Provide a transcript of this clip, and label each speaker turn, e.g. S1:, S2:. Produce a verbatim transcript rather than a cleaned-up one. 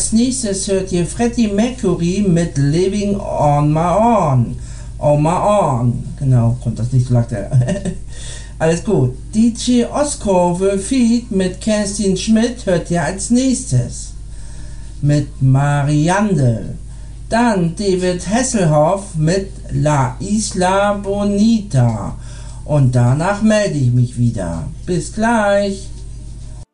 S1: Als nächstes hört ihr Freddie Mercury mit Living on My Own. On My Own. Genau, kommt das nicht so lang. Alles gut. D J Oscorve Feat mit Kerstin Schmidt hört ihr als nächstes. Mit Marianne. Dann David Hasselhoff mit La Isla Bonita. Und danach melde ich mich wieder. Bis gleich.